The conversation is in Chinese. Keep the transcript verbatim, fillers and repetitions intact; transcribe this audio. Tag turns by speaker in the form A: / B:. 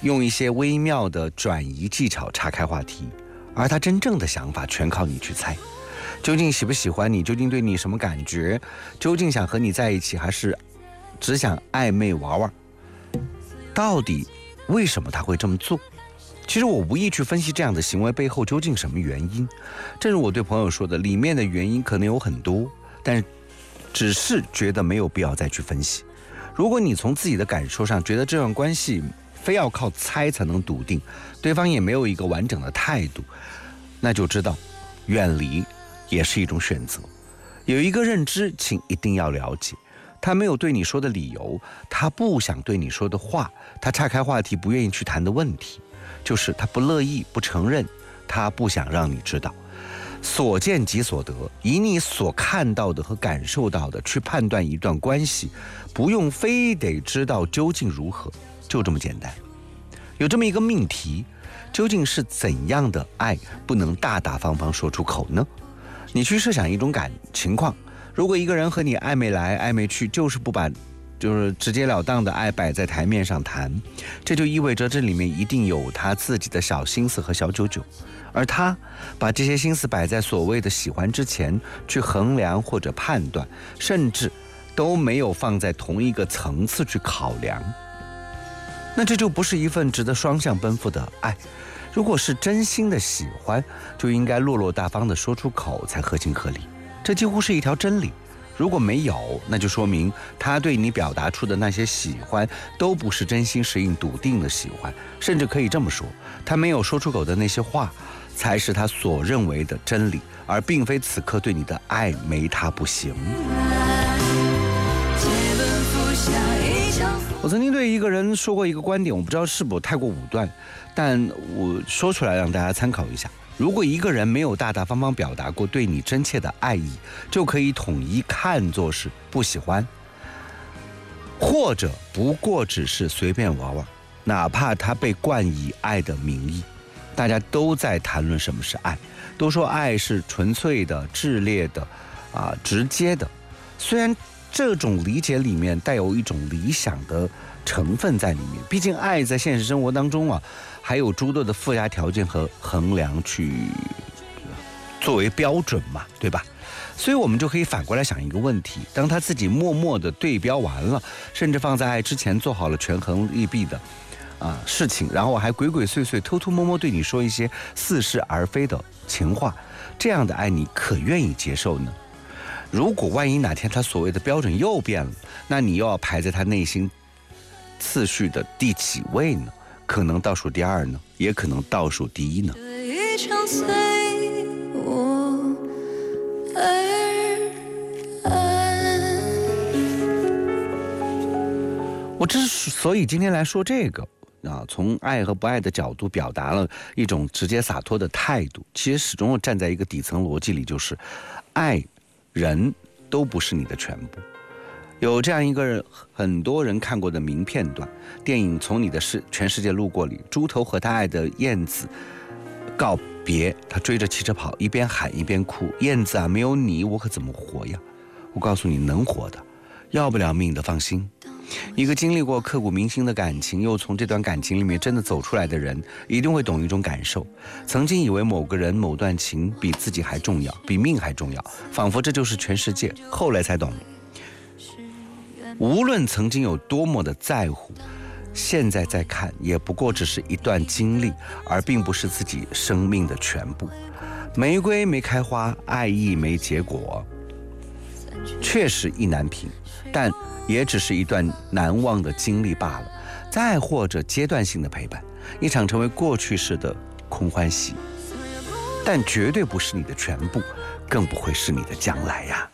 A: 用一些微妙的转移技巧岔开话题，而他真正的想法全靠你去猜。究竟喜不喜欢你？究竟对你什么感觉？究竟想和你在一起，还是只想暧昧玩玩？到底为什么他会这么做？其实我无意去分析这样的行为背后究竟什么原因。正如我对朋友说的，里面的原因可能有很多，但只是觉得没有必要再去分析。如果你从自己的感受上觉得这段关系非要靠猜才能笃定，对方也没有一个完整的态度，那就知道远离也是一种选择。有一个认知，请一定要了解，他没有对你说的理由，他不想对你说的话，他岔开话题不愿意去谈的问题，就是他不乐意，不承认，他不想让你知道。所见即所得，以你所看到的和感受到的去判断一段关系，不用非得知道究竟如何，就这么简单。有这么一个命题，究竟是怎样的爱不能大大方方说出口呢？你去设想一种感情况，如果一个人和你暧昧来暧昧去，就是不把就是直截了当的爱摆在台面上谈，这就意味着这里面一定有他自己的小心思和小九九，而他把这些心思摆在所谓的喜欢之前去衡量或者判断，甚至都没有放在同一个层次去考量，那这就不是一份值得双向奔赴的爱。如果是真心的喜欢，就应该落落大方的说出口才合情合理，这几乎是一条真理。如果没有，那就说明他对你表达出的那些喜欢都不是真心实意笃定的喜欢，甚至可以这么说，他没有说出口的那些话才是他所认为的真理，而并非此刻对你的爱没他不行。我曾经对一个人说过一个观点，我不知道是否太过武断，但我说出来让大家参考一下。如果一个人没有大大方方表达过对你真切的爱意，就可以统一看作是不喜欢，或者不过只是随便玩玩，哪怕他被冠以爱的名义。大家都在谈论什么是爱，都说爱是纯粹的、炽烈的、啊直接的。虽然这种理解里面带有一种理想的成分在里面，毕竟爱在现实生活当中啊，还有诸多的附加条件和衡量去作为标准嘛，对吧？所以我们就可以反过来想一个问题，当他自己默默的对标完了，甚至放在爱之前做好了权衡利弊的啊事情，然后还鬼鬼祟祟偷偷摸摸对你说一些似是而非的情话，这样的爱你可愿意接受呢？如果万一哪天他所谓的标准又变了，那你又要排在他内心次序的第几位呢？可能倒数第二呢，也可能倒数第一呢。我之所以今天来说这个啊，从爱和不爱的角度表达了一种直接洒脱的态度，其实始终站在一个底层逻辑里，就是爱人都不是你的全部。有这样一个很多人看过的名片段，电影《从你的世全世界路过》里，猪头和他爱的燕子告别，他追着汽车跑，一边喊一边哭，燕子啊，没有你我可怎么活呀？我告诉你，能活的，要不了命的，放心。一个经历过刻骨铭心的感情，又从这段感情里面真的走出来的人，一定会懂一种感受。曾经以为某个人某段情比自己还重要，比命还重要，仿佛这就是全世界，后来才懂，无论曾经有多么的在乎，现在再看也不过只是一段经历，而并不是自己生命的全部。玫瑰没开花，爱意没结果，确实意难平，但也只是一段难忘的经历罢了，再或者阶段性的陪伴，一场成为过去式的空欢喜，但绝对不是你的全部，更不会是你的将来呀。